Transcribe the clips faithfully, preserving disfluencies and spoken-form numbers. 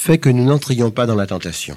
fait que nous n'entrions pas dans la tentation.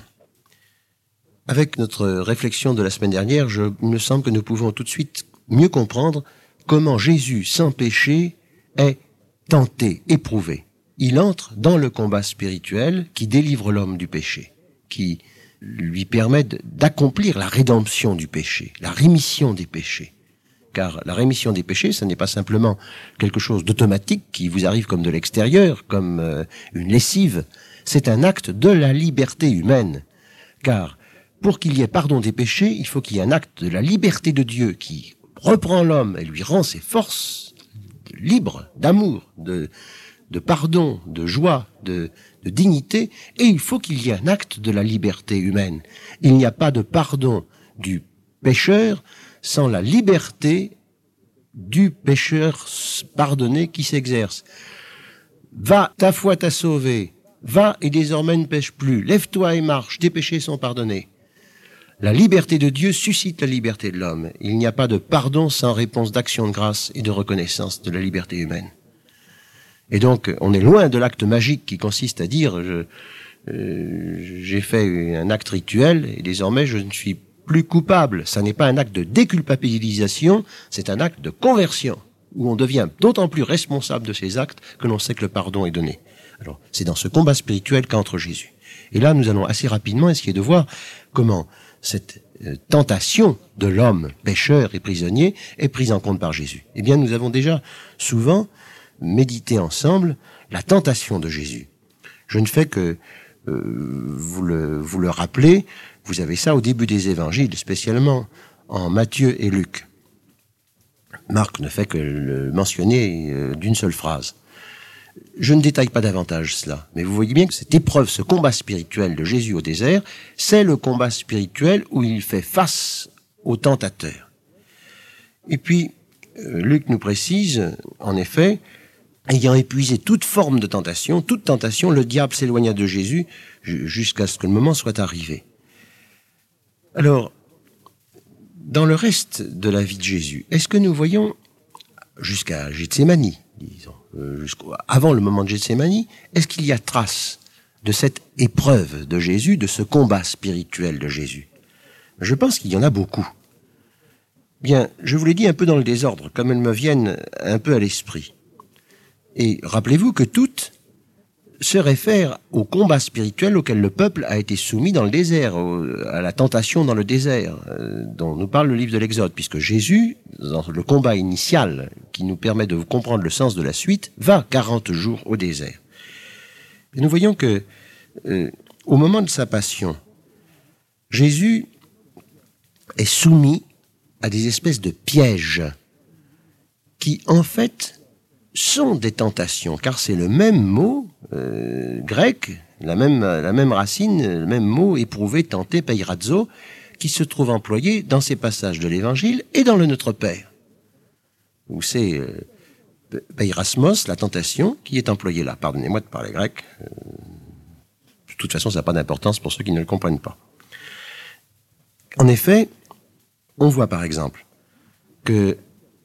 Avec notre réflexion de la semaine dernière, je, il me semble que nous pouvons tout de suite mieux comprendre comment Jésus, sans péché, est tenté, éprouvé. Il entre dans le combat spirituel qui délivre l'homme du péché, qui lui permet d'accomplir la rédemption du péché, la rémission des péchés. Car la rémission des péchés, ce n'est pas simplement quelque chose d'automatique qui vous arrive comme de l'extérieur, comme euh, une lessive. C'est un acte de la liberté humaine. Car pour qu'il y ait pardon des péchés, il faut qu'il y ait un acte de la liberté de Dieu qui reprend l'homme et lui rend ses forces libres d'amour, de, de pardon, de joie, de, de dignité. Et il faut qu'il y ait un acte de la liberté humaine. Il n'y a pas de pardon du pécheur sans la liberté du pécheur pardonné qui s'exerce. Va, ta foi t'a sauvé. Va et désormais ne pêche plus. Lève-toi et marche, tes péchés sont pardonnés. La liberté de Dieu suscite la liberté de l'homme. Il n'y a pas de pardon sans réponse d'action de grâce et de reconnaissance de la liberté humaine. Et donc, on est loin de l'acte magique qui consiste à dire je, euh, j'ai fait un acte rituel et désormais je ne suis plus coupable. Ça n'est pas un acte de déculpabilisation, c'est un acte de conversion où on devient d'autant plus responsable de ses actes que l'on sait que le pardon est donné. Alors, c'est dans ce combat spirituel qu'entre Jésus. Et là, nous allons assez rapidement essayer de voir comment cette euh, tentation de l'homme pécheur et prisonnier est prise en compte par Jésus. Eh bien, nous avons déjà souvent médité ensemble la tentation de Jésus. Je ne fais que euh, vous le, vous le rappeler. Vous avez ça au début des évangiles, spécialement en Matthieu et Luc. Marc ne fait que le mentionner euh, d'une seule phrase. Je ne détaille pas davantage cela, mais vous voyez bien que cette épreuve, ce combat spirituel de Jésus au désert, c'est le combat spirituel où il fait face au tentateur. Et puis, euh, Luc nous précise, en effet, ayant épuisé toute forme de tentation, toute tentation, le diable s'éloigna de Jésus jusqu'à ce que le moment soit arrivé. Alors, dans le reste de la vie de Jésus, est-ce que nous voyons, jusqu'à Gethsémani, disons, euh, jusqu'avant le moment de Gethsémani, est-ce qu'il y a trace de cette épreuve de Jésus, de ce combat spirituel de Jésus? Je pense qu'il y en a beaucoup. Bien, je vous l'ai dit un peu dans le désordre, comme elles me viennent un peu à l'esprit. Et rappelez-vous que toutes se réfèrent au combat spirituel auquel le peuple a été soumis dans le désert, au, à la tentation dans le désert, euh, dont nous parle le livre de l'Exode, puisque Jésus, dans le combat initial qui nous permet de comprendre le sens de la suite, va quarante jours au désert. Et nous voyons que, euh, au moment de sa passion, Jésus est soumis à des espèces de pièges qui, en fait, sont des tentations, car c'est le même mot euh, grec, la même, la même racine, le même mot éprouvé, tenté, peirazo, qui se trouve employé dans ces passages de l'Évangile et dans le Notre Père, où c'est euh, peirasmos, la tentation, qui est employée là. Pardonnez-moi de parler grec. Euh, de toute façon, ça n'a pas d'importance pour ceux qui ne le comprennent pas. En effet, on voit par exemple que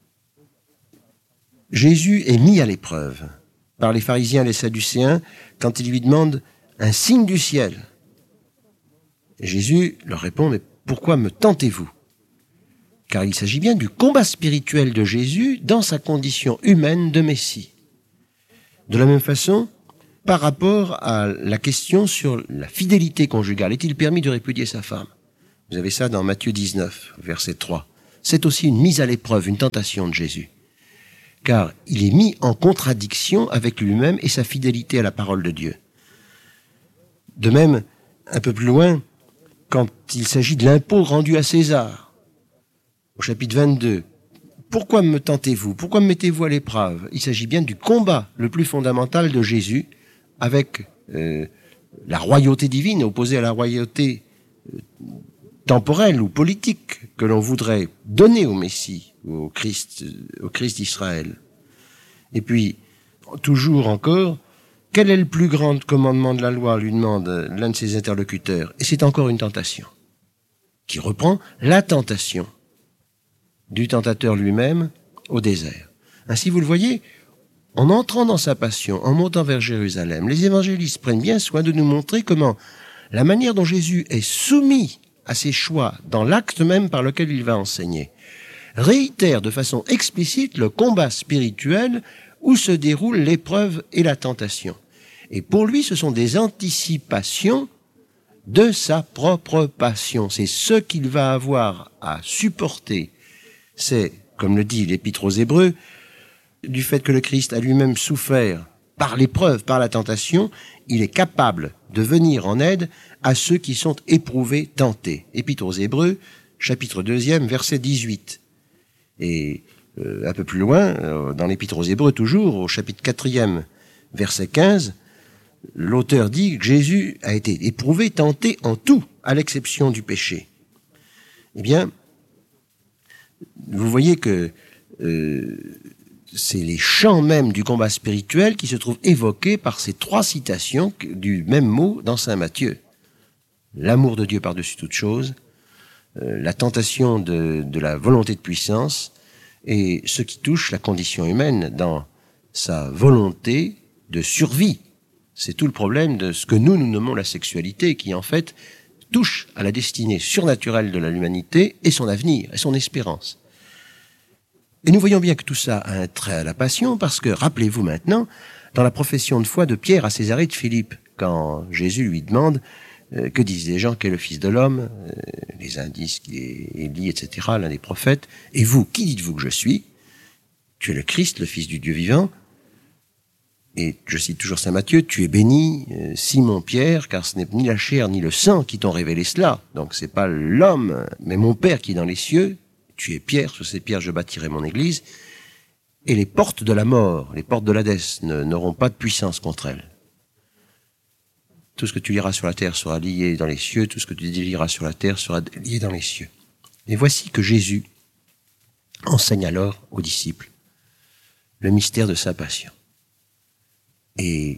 Jésus est mis à l'épreuve par les pharisiens et les sadducéens quand ils lui demandent un signe du ciel. Et Jésus leur répond, mais pourquoi me tentez-vous? Car il s'agit bien du combat spirituel de Jésus dans sa condition humaine de Messie. De la même façon, par rapport à la question sur la fidélité conjugale, est-il permis de répudier sa femme? Vous avez ça dans Matthieu dix-neuf, verset trois. C'est aussi une mise à l'épreuve, une tentation de Jésus. Car il est mis en contradiction avec lui-même et sa fidélité à la parole de Dieu. De même, un peu plus loin, quand il s'agit de l'impôt rendu à César, au chapitre vingt-deux, pourquoi me tentez-vous? Pourquoi me mettez-vous à l'épreuve? Il s'agit bien du combat le plus fondamental de Jésus avec euh, la royauté divine opposée à la royauté euh, temporelle ou politique que l'on voudrait donner au Messie, au Christ, au Christ d'Israël. Et puis, toujours encore, quel est le plus grand commandement de la loi, lui demande l'un de ses interlocuteurs. Et c'est encore une tentation, qui reprend la tentation du tentateur lui-même au désert. Ainsi, vous le voyez, en entrant dans sa passion, en montant vers Jérusalem, les évangélistes prennent bien soin de nous montrer comment la manière dont Jésus est soumis à ses choix dans l'acte même par lequel il va enseigner réitère de façon explicite le combat spirituel où se déroulent l'épreuve et la tentation. Et pour lui, ce sont des anticipations de sa propre passion. C'est ce qu'il va avoir à supporter. C'est, comme le dit l'Épître aux Hébreux, du fait que le Christ a lui-même souffert par l'épreuve, par la tentation, il est capable de venir en aide à ceux qui sont éprouvés, tentés. Épître aux Hébreux, chapitre deux, verset dix-huit. Et euh, un peu plus loin, euh, dans l'Épître aux Hébreux toujours, au chapitre quatre, verset quinze, l'auteur dit que Jésus a été éprouvé, tenté en tout, à l'exception du péché. Eh bien, vous voyez que euh, c'est les champs même du combat spirituel qui se trouvent évoqués par ces trois citations du même mot dans saint Matthieu. L'amour de Dieu par-dessus toute chose, euh, la tentation de, de la volonté de puissance et ce qui touche la condition humaine dans sa volonté de survie. C'est tout le problème de ce que nous, nous nommons la sexualité, qui en fait touche à la destinée surnaturelle de l'humanité et son avenir et son espérance. Et nous voyons bien que tout ça a un trait à la passion, parce que, rappelez-vous maintenant, dans la profession de foi de Pierre à Césarée de Philippe, quand Jésus lui demande euh, que disent les gens qu'est le Fils de l'homme, euh, les uns disent qu'il est Élie, et cetera, l'un des prophètes, et vous, qui dites-vous que je suis? Tu es le Christ, le Fils du Dieu vivant. Et je cite toujours saint Matthieu, tu es béni, euh, Simon Pierre, car ce n'est ni la chair ni le sang qui t'ont révélé cela. Donc c'est pas l'homme, mais mon Père qui est dans les cieux. Tu es Pierre, sur ces pierres je bâtirai mon église. Et les portes de la mort, les portes de l'Hadès n'auront pas de puissance contre elles. Tout ce que tu liras sur la terre sera lié dans les cieux, tout ce que tu délieras sur la terre sera lié dans les cieux. Et voici que Jésus enseigne alors aux disciples le mystère de sa passion. Et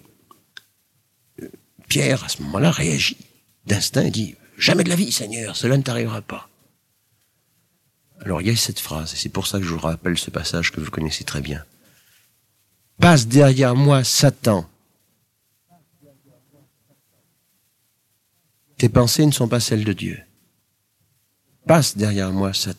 Pierre, à ce moment-là, réagit d'instinct et dit « Jamais de la vie, Seigneur, cela ne t'arrivera pas. » Alors il y a cette phrase, et c'est pour ça que je vous rappelle ce passage que vous connaissez très bien. « Passe derrière moi, Satan. Tes pensées ne sont pas celles de Dieu. Passe derrière moi, Satan. »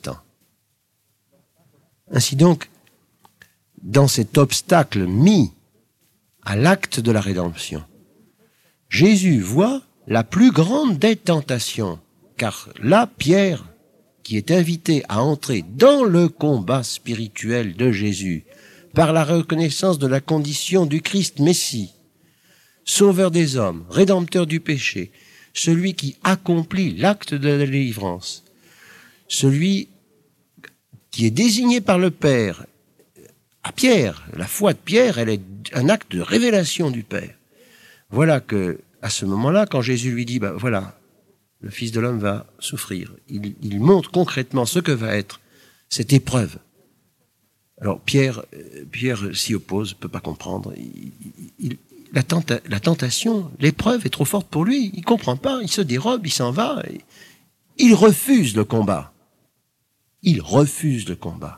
Ainsi donc, dans cet obstacle mis à l'acte de la rédemption, Jésus voit la plus grande des tentations, car là, Pierre, qui est invité à entrer dans le combat spirituel de Jésus, par la reconnaissance de la condition du Christ Messie, sauveur des hommes, rédempteur du péché, celui qui accomplit l'acte de la délivrance, celui qui est désigné par le Père. À Pierre, la foi de Pierre, elle est un acte de révélation du Père. Voilà que, à ce moment-là, quand Jésus lui dit, ben voilà, le Fils de l'homme va souffrir, il, il montre concrètement ce que va être cette épreuve. Alors Pierre, Pierre s'y oppose, ne peut pas comprendre. Il, il, la, tenta, la tentation, l'épreuve est trop forte pour lui. Il ne comprend pas, il se dérobe, il s'en va. Il refuse le combat. Il refuse le combat.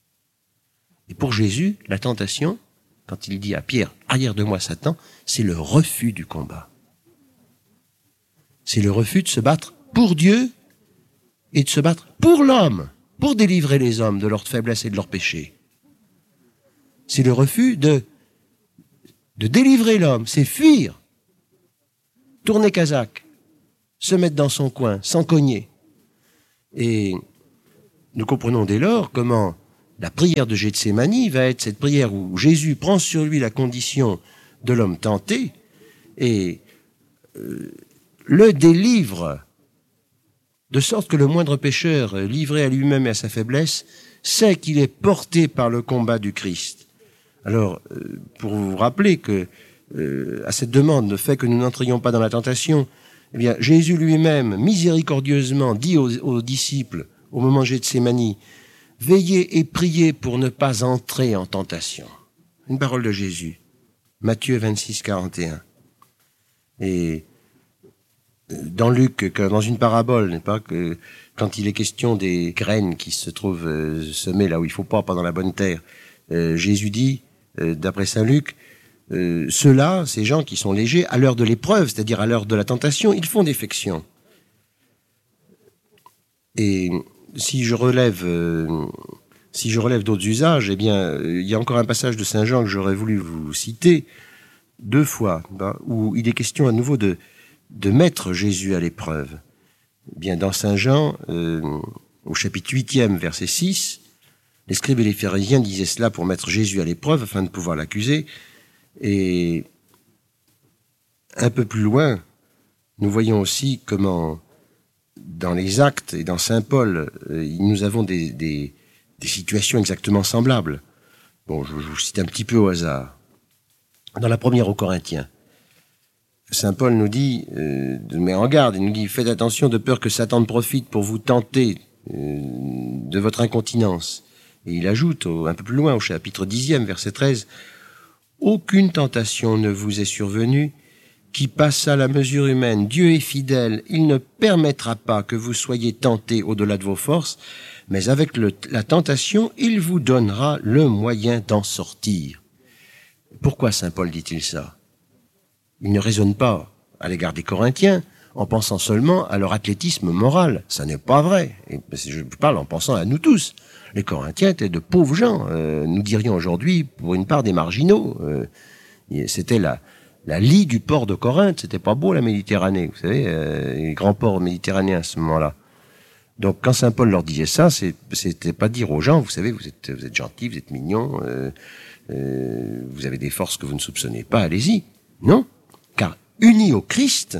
Et pour Jésus, la tentation, quand il dit à Pierre, arrière de moi Satan, c'est le refus du combat. C'est le refus de se battre pour Dieu et de se battre pour l'homme, pour délivrer les hommes de leur faiblesse et de leur péché. C'est le refus de, de délivrer l'homme, c'est fuir, tourner Kazakh, se mettre dans son coin, sans cogner. Et nous comprenons dès lors comment la prière de Gethsémani va être cette prière où Jésus prend sur lui la condition de l'homme tenté et euh, le délivre, de sorte que le moindre pécheur, livré à lui-même et à sa faiblesse, sait qu'il est porté par le combat du Christ. Alors, euh, pour vous rappeler que euh, à cette demande, le fait que nous n'entrions pas dans la tentation, eh bien, Jésus lui-même, miséricordieusement, dit aux, aux disciples, au moment de Gethsémani, « Veillez et priez pour ne pas entrer en tentation. » Une parole de Jésus. Matthieu vingt-six, quarante et un. Et dans Luc, dans une parabole, n'est pas, que quand il est question des graines qui se trouvent semées là où il ne faut pas, pas dans la bonne terre, euh, Jésus dit, euh, d'après saint Luc, euh, ceux-là, ces gens qui sont légers, à l'heure de l'épreuve, c'est-à-dire à l'heure de la tentation, ils font défection. Et si je relève, euh, si je relève d'autres usages, eh bien, euh, il y a encore un passage de saint Jean que j'aurais voulu vous citer deux fois, bah, où il est question à nouveau de, de mettre Jésus à l'épreuve. Eh bien, dans saint Jean, euh, au chapitre huitième, verset six, les scribes et les pharisiens disaient cela pour mettre Jésus à l'épreuve afin de pouvoir l'accuser. Et un peu plus loin, nous voyons aussi comment, dans les Actes et dans saint Paul, euh, nous avons des, des, des situations exactement semblables. Bon, je, je vous cite un petit peu au hasard. Dans la première aux Corinthiens, saint Paul nous dit, euh, nous met en garde, il nous dit « Faites attention de peur que Satan ne profite pour vous tenter euh, de votre incontinence. » Et il ajoute, au, un peu plus loin, au chapitre dixième, verset treize, « Aucune tentation ne vous est survenue qui passe à la mesure humaine. Dieu est fidèle, il ne permettra pas que vous soyez tentés au-delà de vos forces, mais avec le, la tentation, il vous donnera le moyen d'en sortir. » Pourquoi saint Paul dit-il ça? Il ne raisonne pas à l'égard des Corinthiens en pensant seulement à leur athlétisme moral. Ça n'est pas vrai. Et je parle en pensant à nous tous. Les Corinthiens étaient de pauvres gens. Euh, nous dirions aujourd'hui, pour une part, des marginaux. Euh, c'était la, la lie du port de Corinthe. C'était pas beau, la Méditerranée. Vous savez, euh, les grands ports méditerranéens à ce moment-là. Donc, quand saint Paul leur disait ça, c'est, c'était pas dire aux gens, vous savez, vous êtes, vous êtes gentils, vous êtes mignons, euh, euh, vous avez des forces que vous ne soupçonnez pas, allez-y. Non, car unis au Christ,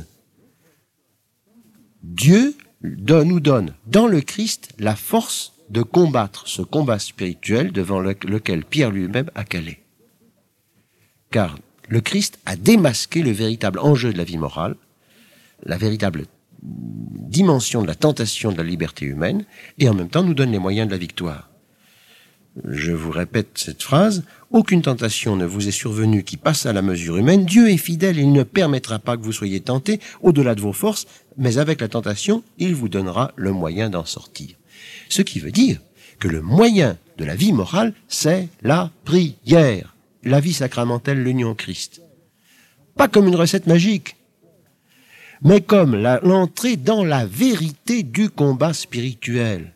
Dieu donne, nous donne dans le Christ la force de combattre ce combat spirituel devant le, lequel Pierre lui-même a calé. Car le Christ a démasqué le véritable enjeu de la vie morale, la véritable dimension de la tentation de la liberté humaine, et en même temps nous donne les moyens de la victoire. Je vous répète cette phrase, « Aucune tentation ne vous est survenue qui passe à la mesure humaine. Dieu est fidèle, il ne permettra pas que vous soyez tentés au-delà de vos forces, mais avec la tentation, il vous donnera le moyen d'en sortir. » Ce qui veut dire que le moyen de la vie morale, c'est la prière, la vie sacramentelle, l'union au Christ. Pas comme une recette magique, mais comme la, l'entrée dans la vérité du combat spirituel.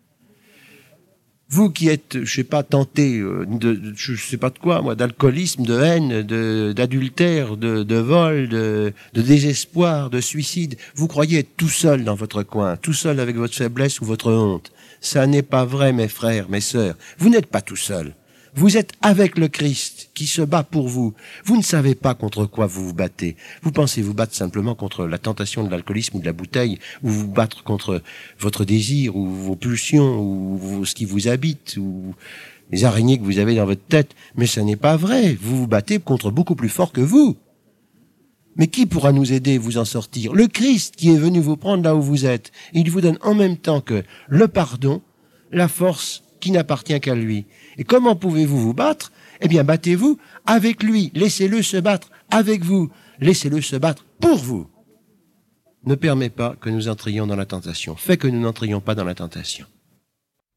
Vous qui êtes, je sais pas, tenté de, de je sais pas de quoi, moi, d'alcoolisme, de haine, de, d'adultère, de, de vol, de, de désespoir, de suicide, vous croyez être tout seul dans votre coin, tout seul avec votre faiblesse ou votre honte. Ça n'est pas vrai, mes frères, mes sœurs. Vous n'êtes pas tout seul. Vous êtes avec le Christ qui se bat pour vous. Vous ne savez pas contre quoi vous vous battez. Vous pensez vous battre simplement contre la tentation de l'alcoolisme ou de la bouteille, ou vous battre contre votre désir, ou vos pulsions, ou ce qui vous habite, ou les araignées que vous avez dans votre tête. Mais ça n'est pas vrai. Vous vous battez contre beaucoup plus fort que vous. Mais qui pourra nous aider, vous en sortir? Le Christ qui est venu vous prendre là où vous êtes. Il vous donne en même temps que le pardon, la force qui n'appartient qu'à lui. Et comment pouvez-vous vous battre? Eh bien, battez-vous avec lui. Laissez-le se battre avec vous. Laissez-le se battre pour vous. Ne permet pas que nous entrions dans la tentation. Fait que nous n'entrions pas dans la tentation.